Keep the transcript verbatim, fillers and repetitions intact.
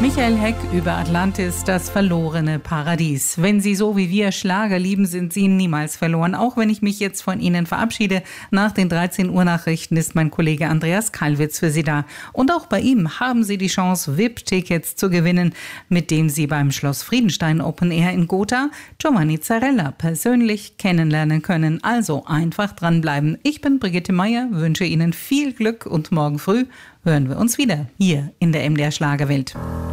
Michael Heck über Atlantis, das verlorene Paradies. Wenn Sie so wie wir Schlager lieben, sind Sie niemals verloren. Auch wenn ich mich jetzt von Ihnen verabschiede. Nach den dreizehn Uhr Nachrichten ist mein Kollege Andreas Kalwitz für Sie da. Und auch bei ihm haben Sie die Chance, V I P-Tickets zu gewinnen, mit denen Sie beim Schloss Friedenstein Open Air in Gotha Giovanni Zarella persönlich kennenlernen können. Also einfach dranbleiben. Ich bin Brigitte Meier, wünsche Ihnen viel Glück und morgen früh hören wir uns wieder hier in der M D R Schlagerwelt.